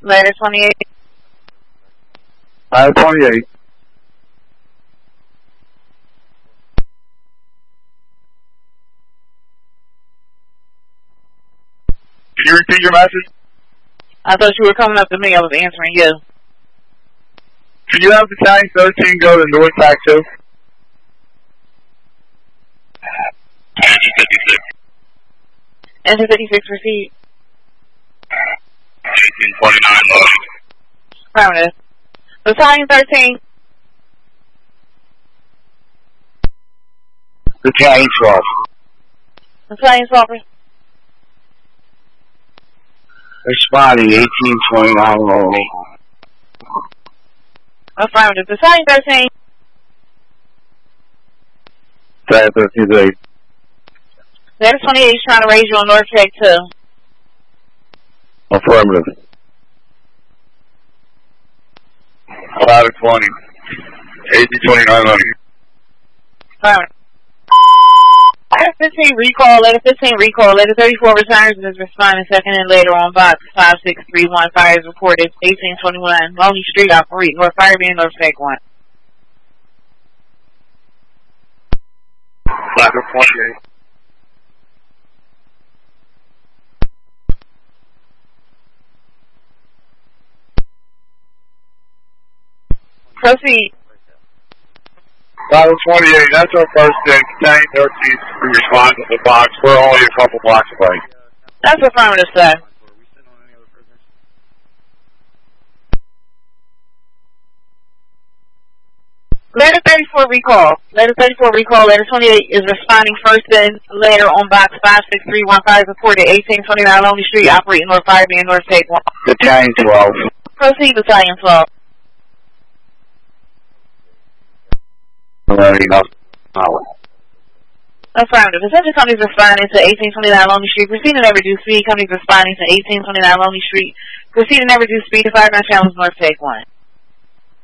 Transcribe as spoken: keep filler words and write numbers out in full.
Letter twenty-eight. Letter twenty-eight. Can you repeat your message? I thought you were coming up to me. I was answering you. Can you have Battalion thirteen go to North Pack two? Engine fifty-six. Engine fifty-six, proceed. eighteen twenty-nine loading. Affirmative. Battalion thirteen. Battalion twelve. Battalion twelve. Responding eighteen twenty-nine loading. Affirmative. Battalion thirteen. Battalion thirteen is eight. Letter twenty-eight is trying to raise you on North Tech two. Affirmative. Letter twenty. eighteen twenty-nine loading. Affirmative. Letter fifteen recall, letter fifteen recall, letter thirty-four returns and is responding second and later on box five six three one, fires reported eighteen twenty-one, Lonely Street, operate North Fireman, North Tech one. Letter twenty-eight. Proceed. Letter twenty-eight, that's our first thing. Battalion thirteen, we respond to the box. We're only a couple blocks away. That's affirmative, sir. Letter thirty-four recall. Letter thirty-four recall. Letter twenty-eight is responding first and later on box five six three one five reported eighteen twenty-nine Lonely Street, operating North Fireman, North Tech one. Battalion twelve. Proceed, Battalion twelve. Affirmative. Essential companies responding to eighteen twenty-nine Lonely Street. Proceeding at reduced speed. Companies responding to eighteen twenty-nine Lonely Street. Proceeding at reduced speed to five nine channels North Tech one.